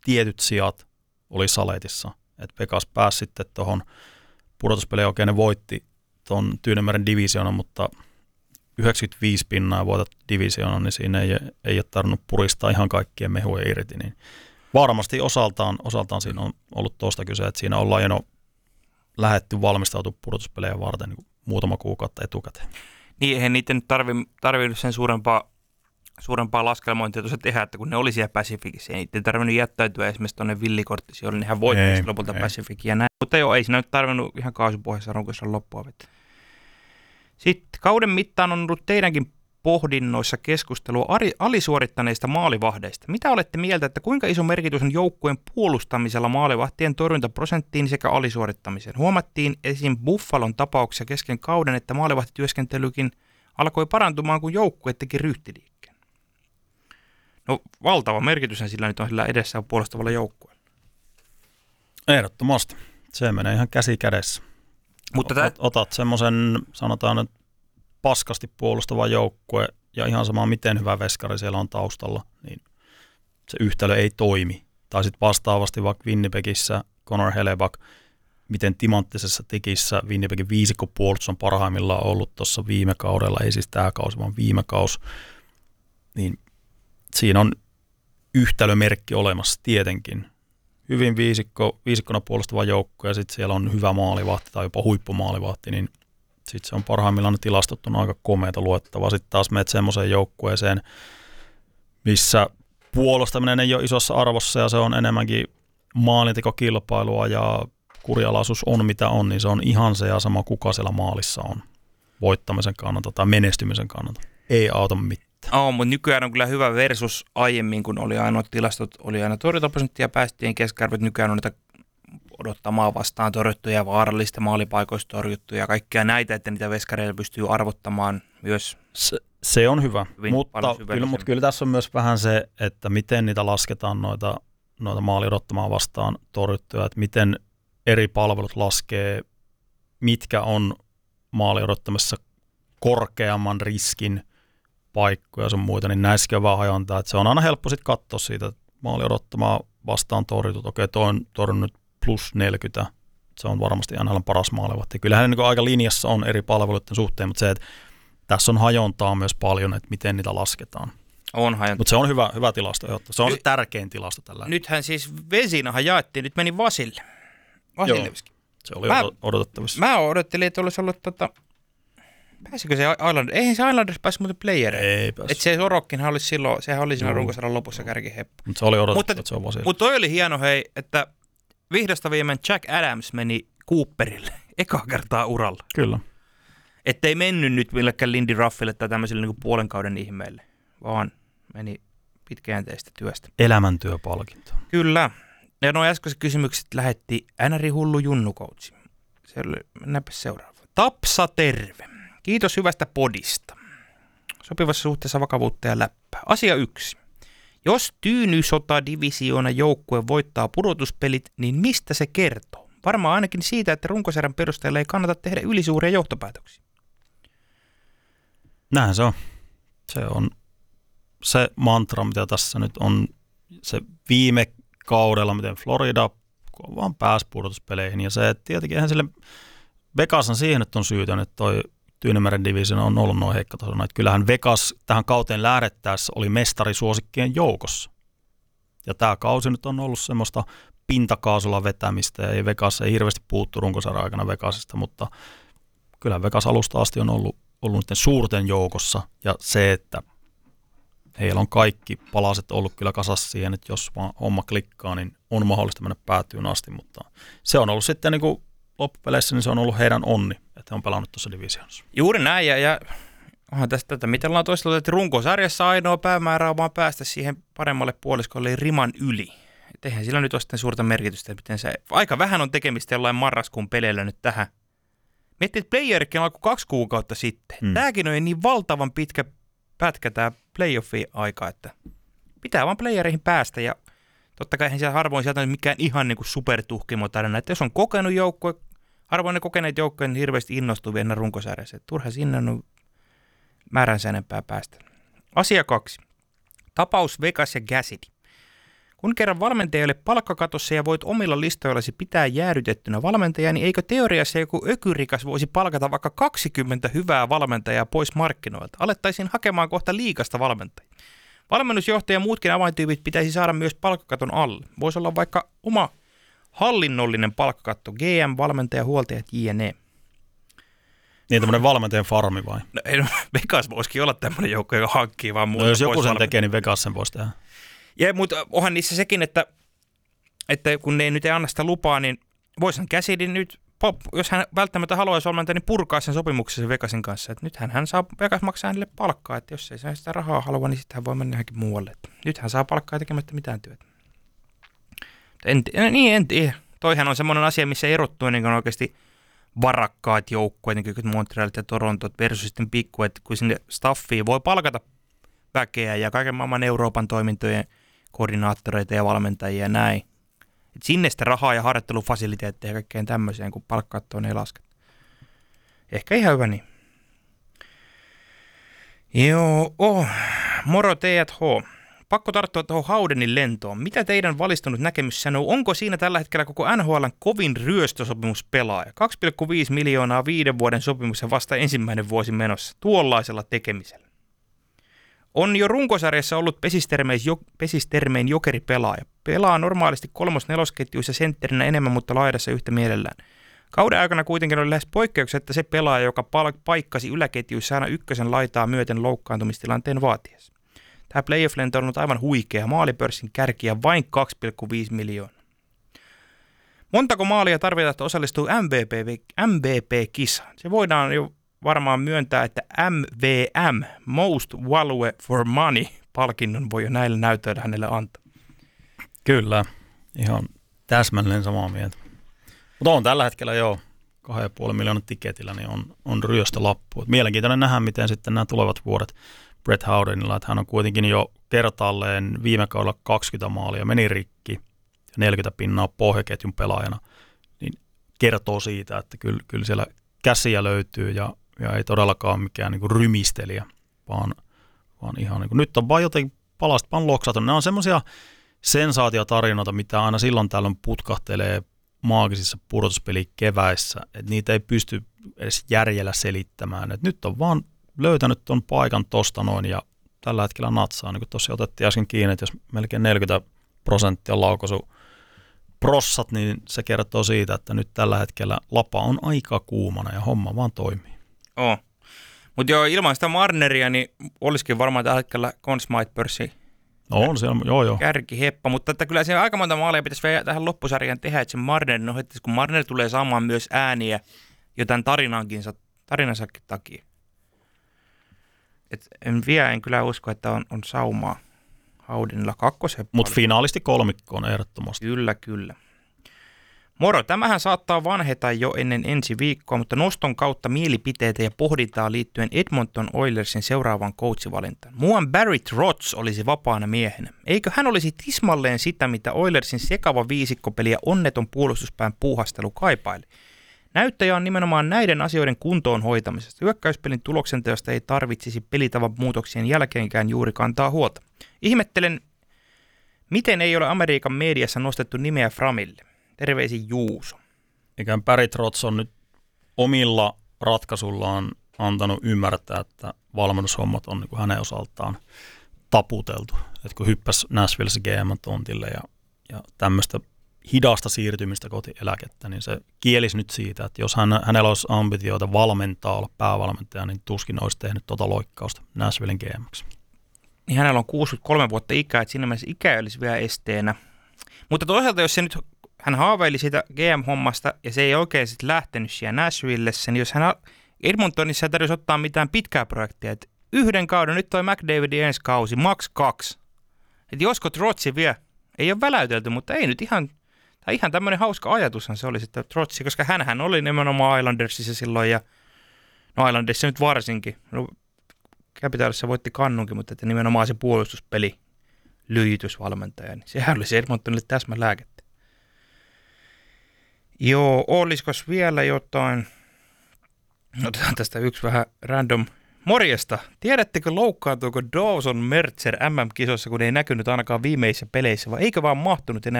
tietyt sijat oli saletissa. Että Vegas pääsi sitten tuohon pudotuspeliin, oikein ne voitti tuon Tyynemeren divisioonan, mutta 95 pinnaa ja voitat divisioonan, niin siinä ei ole tarvinnut puristaa ihan kaikkien mehuja irti. Niin varmasti osaltaan siinä on ollut tuosta kyse, että siinä ollaan jo lähdetty valmistautua pudotuspelejä varten niin muutama kuukautta etukäteen. Niin, eihän niitä nyt tarvinnut sen suurempaa laskelmointia tuossa tehdä, että kun ne oli siellä Pacificissa, ei niitä tarvinnut jättäytyä esimerkiksi tuonne villikorttisiin, oli nehän voitti lopulta Pacificin ja näin. Mutta joo, ei siinä nyt tarvinnut ihan kaasupohjassa runkossa loppua vetää. Sitten kauden mittaan on ollut teidänkin pohdinnoissa keskustelua alisuorittaneista maalivahdeista. Mitä olette mieltä, että kuinka iso merkitys on joukkueen puolustamisella maalivahtien torjuntaprosenttiin sekä alisuorittamiseen? Huomattiin esim. Buffalon tapauksessa kesken kauden, että maalivahtityöskentelykin alkoi parantumaan, kun joukkue teki ryhtiliikkeen. No valtava merkityshän sillä nyt on sillä edessä puolustavalla joukkueella. Ehdottomasti. Se menee ihan käsi kädessä. Mutta otat semmoisen, sanotaan nyt, paskasti puolustava joukkue ja ihan sama miten hyvä veskari siellä on taustalla, niin se yhtälö ei toimi. Tai sitten vastaavasti vaikka Winnipegissä Connor Hellebuyck, miten timanttisessa tikissä Winnipegin viisikkopuolustus on parhaimmillaan ollut tuossa viime kaudella, ei siis tämä kausi, vaan viime kausi, niin siinä on yhtälömerkki olemassa tietenkin. Hyvin viisikkona puolustava joukko ja sitten siellä on hyvä maalivahti tai jopa huippumaalivahti, niin sitten se on parhaimmillaan tilastottuna aika komeata luettavaa. Sitten taas menet semmoiseen joukkueeseen, missä puolustaminen ei ole isossa arvossa ja se on enemmänkin maalintekokilpailua ja kurialaisuus on mitä on, niin se on ihan se ja sama kuka siellä maalissa on voittamisen kannalta tai menestymisen kannalta. Ei auta mitään. Mutta nykyään on kyllä hyvä versus aiemmin, kun oli ainoat tilastot, oli aina torjuntaprosenttia päästiin keskiarvot, nykyään on niitä odottamaan vastaan torjuttuja, vaarallista maalipaikoista torjuttuja ja kaikkia näitä, että niitä veskareilla pystyy arvottamaan myös. Se on hyvä, mutta kyllä tässä on myös vähän se, että miten niitä lasketaan noita maali odottamaan vastaan torjuttuja, että miten eri palvelut laskee, mitkä on maali odottamassa korkeamman riskin paikkoja ja sun muita, niin näissäkin on vähän hajontaa, että se on aina helppo sitten katsoa siitä, että maali odottamaan vastaan torjutut, okei, toi on torjunut plus 40, se on varmasti NHL:n paras maalivahti. Kyllähän niin aika linjassa on eri palveluiden suhteen, mutta se, että tässä on hajontaa myös paljon, että miten niitä lasketaan. On hajontaa. Mutta se on hyvä tilasto, se on se tärkein tilasto tällä. Nythän siis Vezinahan jaettiin, nyt meni Vasille. Vasilevski. Se oli odotettavissa. Mä odottelin, että olisi ollut pääsikö se Islanders? Eihän se Islanders päässyt muuten playereihin. Ei päässyt. Että se Sorokkinhan olisi silloin, sehän oli siinä runkosarjan lopussa kärkiheppu. Mutta se oli odotettu, että se on Vasille. Mutta toi oli hieno, hei, että vihdosta viimein Jack Adams meni Cooperille ekaa kertaa uralla. Kyllä. Että ei mennyt nyt millekään Lindy Ruffille tai tämmöiselle niin puolen kauden ihmeelle, vaan meni pitkäjänteistä työstä. Elämäntyöpalkinto. Kyllä. Ja nuo äskeiset kysymykset lähetti NR Hullu Junnu-coach. Mennäänpä seuraavaan. Tapsa terve. Kiitos hyvästä podista. Sopivassa suhteessa vakavuutta ja läppää. Asia 1. Jos Tyyny-sota-divisioona joukkue voittaa pudotuspelit, niin mistä se kertoo? Varmaan ainakin siitä, että runkosarjan perusteella ei kannata tehdä ylisuuria johtopäätöksiä. Näinhän se on. Se on se mantra, mitä tässä nyt on se viime kaudella, miten Florida vaan pääsi pudotuspeleihin. Ja se, että tietenkin eihän sille Vegasan siihen, että on syytä, että toi Tyynemeren divisioona on ollut noin heikkotasolla. Kyllähän Vegas tähän kauteen lähdettäessä oli mestarisuosikkien joukossa. Ja tämä kausi nyt on ollut semmoista pintakaasulla vetämistä, ja Vegas ei hirveästi puuttu runkosarjan aikana Vegasista, mutta kyllä Vegas alusta asti on ollut niiden suurten joukossa, ja se, että heillä on kaikki palaset ollut kyllä kasassa siihen, että jos vaan homma klikkaa, niin on mahdollista mennä päätyyn asti, mutta se on ollut sitten niin kuin loppupeleissä, niin se on ollut heidän onni, että he on pelannut tuossa divisioonassa. Juuri näin, ja onhan tästä, miten ollaan toisteltu, että runkosarjassa ainoa päämäärä on vaan päästä siihen paremmalle puoliskolle riman yli. Et eihän sillä nyt ole sitten suurta merkitystä, miten se aika vähän on tekemistä jollain marraskuun peleillä nyt tähän. Miettii, että playerikin alkoi 2 kuukautta sitten. Tämäkin on niin valtavan pitkä pätkä tämä playoffi-aika, että pitää vaan playereihin päästä, ja totta kai eihän siellä harvoin sieltä mikään ihan niin kuin supertuhkimo tarina, että jos on kokenut joukkue, harvoin ne kokeneet joukkoja, niin hirveästi innostuvia ennen runkosarjassa, että turha sinne on määränsä enempää päästä. Asia 2. Tapaus Vegas ja Cassidy. Kun kerran valmentaja ei ole palkkakatossa ja voit omilla listoillasi pitää jäädytettynä valmentajaa, niin eikö teoriassa joku ökyrikas voisi palkata vaikka 20 hyvää valmentajaa pois markkinoilta? Alettaisiin hakemaan kohta liigasta valmentajia. Valmennusjohtaja ja muutkin avaintyypit pitäisi saada myös palkkakaton alle. Voisi olla vaikka oma hallinnollinen palkkakatto, GM, valmentaja, huoltajat, jne. Niin tämmöinen valmentajan farmi vai? No, Vegas voisikin olla tämmöinen joukko, joka hankkii vaan muuta. No jos joku sen tekee, niin Vegas sen voisi tehdä. Ja, mutta onhan niissä sekin, että kun ne nyt ei anna sitä lupaa, niin voisihan Cassidy nyt, jos hän välttämättä haluaisi valmentaa, niin purkaa sen sopimuksen Vegasin kanssa. Että nythän hän saa, Vegas maksaa hänelle palkkaa, että jos ei saa sitä rahaa halua, niin sitten hän voi mennä johonkin muualle. Että nyt hän saa palkkaa tekemättä mitään työtä. En tiedä. Toihan on semmoinen asia, missä erottuu niin kuin oikeasti varakkaat joukkueet, niin kuin Montrealit ja Torontot versus sitten pikku, että kun sinne staffiin voi palkata väkeä ja kaiken maailman Euroopan toimintojen koordinaattoreita ja valmentajia ja näin. Et sinne sitä rahaa ja harjoittelufasiliteetteja ja kaikkeen tämmöiseen, kun palkkakattoon ei lasketa. Ehkä ihan hyvä niin. Joo, moro T&H. Pakko tarttua tuohon Howdenin lentoon. Mitä teidän valistunut näkemys sanoo? Onko siinä tällä hetkellä koko NHL:n kovin ryöstösopimuspelaaja? 2,5 miljoonaa 5 vuoden sopimuksen vasta ensimmäinen vuosi menossa. Tuollaisella tekemisellä. On jo runkosarjassa ollut pesistermein jokeripelaaja. Pelaa normaalisti 3-4-ketjuissa sentterinä enemmän, mutta laidassa yhtä mielellään. Kauden aikana kuitenkin oli lähes poikkeuksetta se pelaaja, joka paikkasi yläketjuissa aina ykkösen laitaa myöten loukkaantumistilanteen vaatiessa. Tämä playoff-lento on ollut aivan huikea, maalipörssin kärkiä vain 2,5 miljoonaa. Montako maalia tarvitaan, että osallistuu MVP-kisaan? Se voidaan jo varmaan myöntää, että MVM, Most Value for Money, palkinnon voi jo näillä näytöillä hänelle antaa. Kyllä, ihan täsmälleen samaa mieltä. Mutta on tällä hetkellä jo 2,5 miljoonan tiketillä, niin on ryöstölappu. Mielenkiintoinen nähdä, miten sitten nämä tulevat vuodet Brett Howdenilla, että hän on kuitenkin jo kertaalleen viime kaudella 20 maalia, meni rikki, 40 pinnaa pohjaketjun pelaajana, niin kertoo siitä, että kyllä siellä käsiä löytyy ja ei todellakaan mikään niin kuin rymistelijä, vaan ihan niin kuin, nyt on vaan jotenkin palasta loksaton. Nämä on semmoisia sensaatiotarinoita, mitä aina silloin tällöin putkahtelee maagisissa pudotuspelikeväissä, että niitä ei pysty edes järjellä selittämään. Et nyt on vaan löytänyt tuon paikan tosta noin ja tällä hetkellä natsaa, niin kuin tuossa otettiin äsken kiinni, että jos melkein 40% laukaisu prossat, niin se kertoo siitä, että nyt tällä hetkellä lapa on aika kuumana ja homma vaan toimii. Oh. Mutta joo, ilman sitä Marneria, niin olisikin varmaan tällä hetkellä Conn Smythe-pörssi on siellä, joo. Kärkiheppa, mutta että kyllä siellä aika monta maalia pitäisi vielä tähän loppusarjaan tehdä, että se Marnerin ohittaisi, kun Marner tulee saamaan myös ääniä jo tämän tarinansakin takia. Et en kyllä usko, että on saumaa Howdenilla kakkosheppa. Mutta finaalisti kolmikko on ehdottomasti. Kyllä. Moro, tämähän saattaa vanheta jo ennen ensi viikkoa, mutta noston kautta mielipiteitä ja pohdintaa liittyen Edmonton Oilersin seuraavaan coachivalintaan. Muuan Barry Trotz olisi vapaana miehenä. Eikö hän olisi tismalleen sitä, mitä Oilersin sekava viisikkopeli ja onneton puolustuspään puuhastelu kaipaili? Näyttäjä on nimenomaan näiden asioiden kuntoon hoitamisesta. Hyökkäyspelin tuloksenteosta ei tarvitsisi pelitavan muutoksien jälkeenkään juuri kantaa huolta. Ihmettelen, miten ei ole Amerikan mediassa nostettu nimeä Framille. Terveisin Juuso. Eiköhän Barry Trotz on nyt omilla ratkaisuillaan antanut ymmärtää, että valmennushommat on niin kuin hänen osaltaan taputeltu. Että kun hyppäsi Nashvillessä GM-tontille ja tämmöistä hidasta siirtymistä kohti eläkettä, niin se kielisi nyt siitä, että jos hänellä olisi ambitioita valmentaa, olla päävalmentaja, niin tuskin olisi tehnyt tuota loikkausta Nashvillen GM:ksi. Niin hänellä on 63 vuotta ikää, että siinä mielessä ikä olisi vielä esteenä. Mutta toisaalta, jos se nyt hän haaveili siitä GM-hommasta ja se ei oikein sitten lähtenyt siellä Nashvillessä, niin jos hän Edmontonissa ei tarvitsisi ottaa mitään pitkää projektia, että yhden kauden, nyt toi McDavidin ensi kausi, max 2. Että josko Trotzi vielä, ei ole väläytelty, mutta ei nyt ihan tämmöinen hauska ajatushan se oli sitten Trotzi, koska hänhän oli nimenomaan Islandersissa silloin ja no Islandersissa nyt varsinkin. No, Capitalissa voitti kannunkin, mutta että nimenomaan se puolustuspeli lyijytysvalmentaja, niin sehän oli se Edmontonille täsmälääkettä. Joo, olisikos vielä jotain? Otetaan tästä yksi vähän random Morjesta. Tiedättekö, loukkaantuuko Dawson Mercer MM-kisossa, kun ei näkynyt ainakaan viimeisissä peleissä, vai eikö vaan mahtunut enää